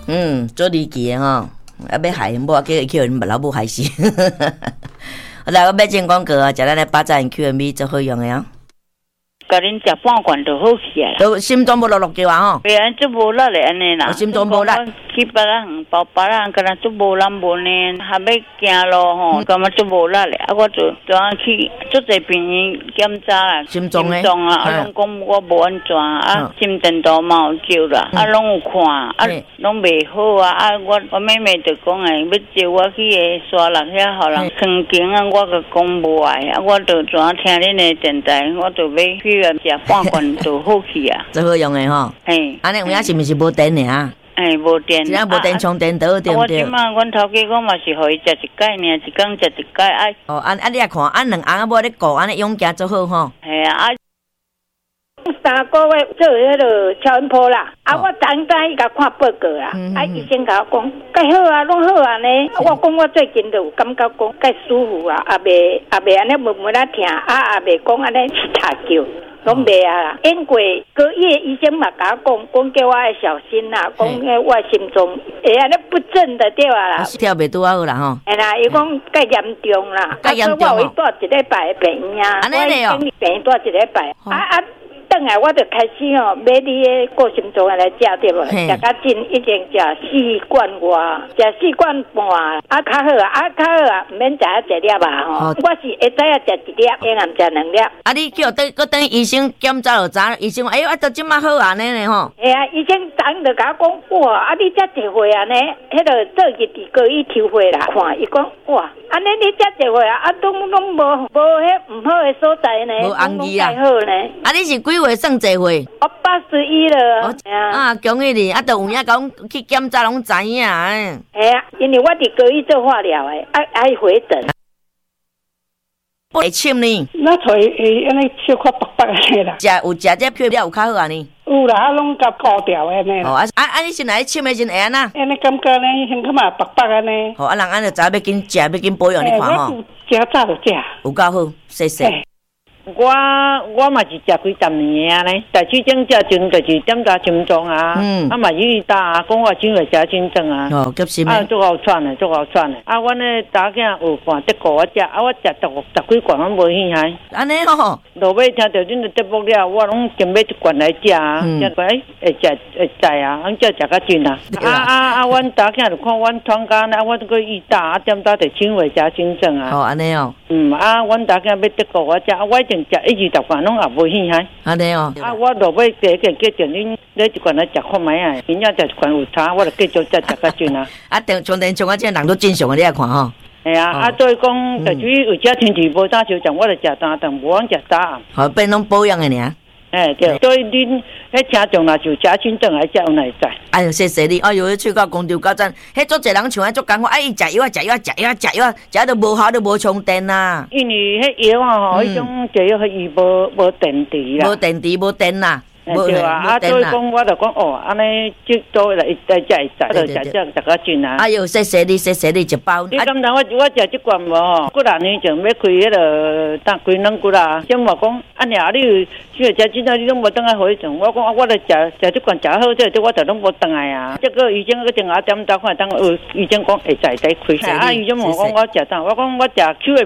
做离奇的吼，啊要害因某，叫因老母害死。好啦，我要进广告啊，食咱的巴扎因 QMB 最好用的啊。 甲恁食半罐就好起来啦。 都心脏无落落叫啊吼。 对啊，做无力嘞安尼啦。 心脏无力。 去别人包别人，敢若做无力无呢，还要行路吼，感觉做无力嘞。啊，我就去做者病院检查啦， 心脏啊， 拢讲我无安怎啊，心电图嘛有照啦，啊拢有看，啊拢袂好啊，啊我妹妹就讲诶，要招我去个沙鹿遐，互人坑经啊，我就讲无爱，啊我就怎听恁的电台，我就要去食半罐就好去啊， 最好用的吼。嘿，安尼有影是毋是无电的啊？ 无电， 只要无电充电倒对不对？ 我即马阮头家讲嘛是互伊食一摆尔，一工食一摆啊。 哦，你也看，两翁仔某咧顾，安尼勇行做好吼。 系啊 3个月做迄个超音波啦，我昨伊甲看报告啦，医生甲我讲，介好啊，拢好啊呢。我讲我最近就有感觉讲介舒服啊，也袂安尼闷闷啊疼，也袂讲安尼吵叫。拢袂啊啦，因过个月医生嘛甲我讲叫我要小心啦，讲我心脏会安尼不正的对啊啦， 跳袂拄好啦吼。 哎啦，伊讲介严重啦， 介严重我有住一礼拜的病院啊， 安尼嘞哦， 病院住一礼拜，转来我就开始买你的过心脏来食对无？食较真，已经食4罐外，食4罐半，较好啊，毋免食1粒啊吼。我是会知影食1粒，下暗食2粒。 你叫等医生检查就知，医生哎呦，都即马好安尼呢吼。 哎呀，医生昨就甲我讲，哇，你遮济岁啊呢？迄个做日治高医抽血啦，看伊讲哇，安尼你遮济岁啊，拢无迄毋好的所在呢， 无红字啊， 好呢。 你是几岁算济岁？ 我81了。 啊，恭喜你！都有影讲去检查拢知影哎。 哎呀，因为我伫高医做化疗诶，爱回诊。 会深呢？ 那才会安尼小可白白安尼啦。 有食这片了有较好安尼。 有啦，拢甲高调安尼。 哦你先来深的先会安那？ 安尼感觉呢，胸口嘛白白安尼。 人安就知要紧食，要紧保养，你看吼。 食早就食。 有够好，谢谢。 我嘛是食几十年啊呢，大区症食前就是检查心脏啊，嘛去打讲我怎会食真正啊， 急心的， 足好喘的。阮咧查囝有看得顾我食，我食10几罐拢无稀罕。 安尼吼， 落尾听到恁的节目了，我拢先买一罐来食啊，食过会知啊，咱才食较真啊。阮查囝就看阮团家呢，我这个伊打点打就怎会食真正啊。 安尼哦。 阮查囝要得顾我食，我一定食1、2罐拢也无稀罕。 安尼哦。 我落尾第一件叫着恁买一罐来食看卖啊，真正食一罐有差，我就继续食较真啊。 充电充这人都正常的，你来看吼。 系啊，所以讲，就是有只天气无早就讲，我就食早顿，无讲食早暗。 好，变拢保养的尔。 对，所以恁迄听众啦，就食真正来食有耐在。 哎呦，谢谢你！哎呦，去到公车到站，迄足侪人像迄足艰苦，伊食药啊，食都无效，都无充电呐。 因为迄药啊吼，迄种食药伊无电池啦， 无电啦。 对啊，所以讲我就讲安尼即多来食会知，就食较真啊。 哎呦，谢谢你一包。 你敢当我食即罐无吼？几多年前要开迄个当几两骨啦，先话讲安尼你去食真正你拢无当来回诊。我讲我来食即罐食好，这我就拢无当来啊。这个医生个电话点到看，当医生讲会使开。医生问我食啥？我讲我食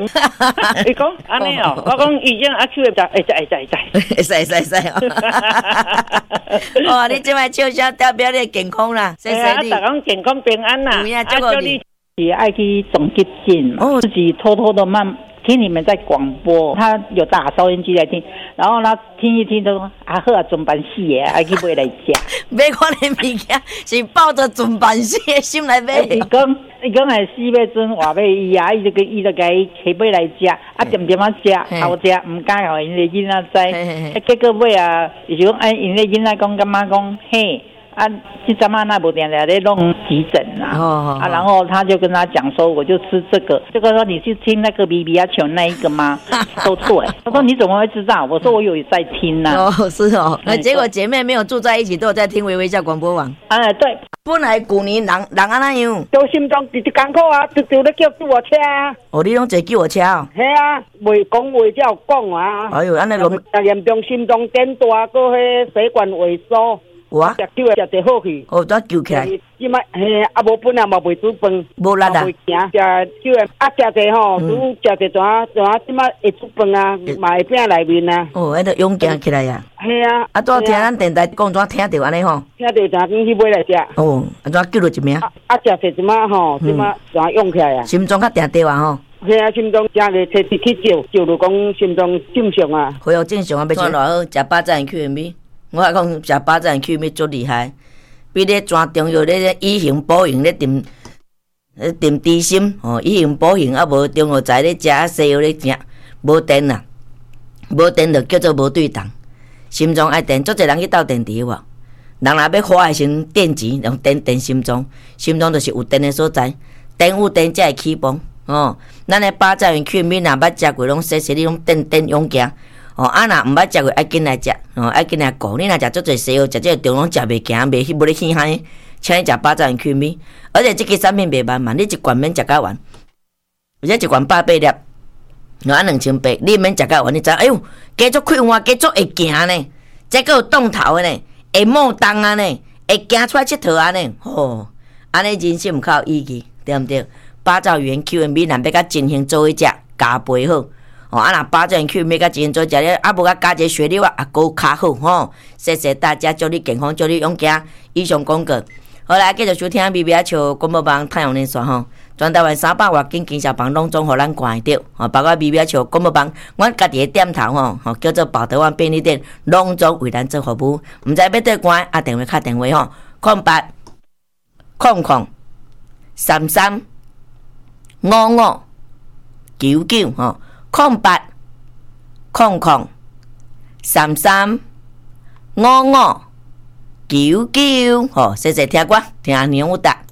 QM。伊讲安尼哦，我讲医生QM 会使。 哇！你即摆笑笑代表你健康啦，谢谢你。 大家健康平安啦。 叫你也爱去总结镜，自己偷偷的听你们在广播，他有打收音机来听，然后他听一听都说好啊，准办死的，爱去买来食。 买款的物件是抱着准办死的心来买。 伊讲系4月阵话要伊啊，伊就甲伊起买来食，点点食，好食，唔敢互因个囡仔知。结果尾啊，伊就讲因个囡仔讲感觉讲嘿。这阵那无定定咧弄急诊啦，然后他就跟他讲说，我就吃这个说你去听那个 BB 啊球那一个吗？都对。他说你怎么会知道？我说我有在听呢。 是哦。结果姐妹没有住在一起，都有在听微微笑广播网。 对。 本来旧年人安那样？ 都心脏直艰苦啊，就咧叫救护车啊。 你拢坐救护车哦？ 系啊，未讲话才有讲啊。 哎呦，安尼严重心脏电大，搁迄血管萎缩。 哇， 食酒食得好去。 哦，怎救起来？ 即摆嘿，啊无本啊，嘛袂煮饭， 无力啊， 袂行。食酒啊，食者吼，煮食者即摆会煮饭啊，嘛会变内面啊。 哦，迄个勇敢起来呀。 系啊。 啊，拄听咱电台讲怎听着安尼吼？ 听着怎去买来食。 哦，啊怎救了一命？ 食者即摆吼，即摆怎用起来啊？ 心脏较定定啊吼。 系啊，心脏正个摕去照，照就讲心脏正常啊。 恢复正常啊，要怎偌好？食巴掌去米，我还讲食巴掌去米足厉害，比咧全中药咧以形补形咧定知心哦，以形补形啊，无中药材咧食，西药咧食，无电啊，无电就叫做无对动。心脏爱电，足侪人去斗电池无？人若要花的先电钱，用电心脏，心脏就是有电的所在，电有电才会起蹦。哦，咱的巴掌去米，若捌食过，拢细细你拢电勇行。哦，啊，若毋捌食过，爱紧来食，哦，爱紧来顾。你若食足侪西药，食这个中拢食袂行，袂无咧稀罕，请你食巴掌去米。而且这个产品袂慢嘛，你一罐免食到完，而且一罐180粒，按2800，你免食到完，你知？哎呦，加足快活，加足会行呢，这个有动头的呢，会冒动啊呢，会行出来佚佗啊呢，吼，安尼人生较有意义，对毋对？八爪鱼 QMB 若要甲真行做伙食，加肥好。哦，啊若八爪鱼 QMB 甲真行做伙食咧，啊无甲加一个雪粒啊，也够较好吼。谢谢大家，祝你健康，祝你勇敢。以上广告，好来继续收听 BBA 笑广播网太阳连线吼。全台湾300外间经销房拢总互咱关得，吼，包括 BBA 笑广播网，阮家己的店头吼，叫做宝德湾便利店，拢总为咱做服务。毋知要对关啊，电话敲电话吼，08 00 33 5599吼，08 00 33 5599吼，谢谢听歌，听牛达。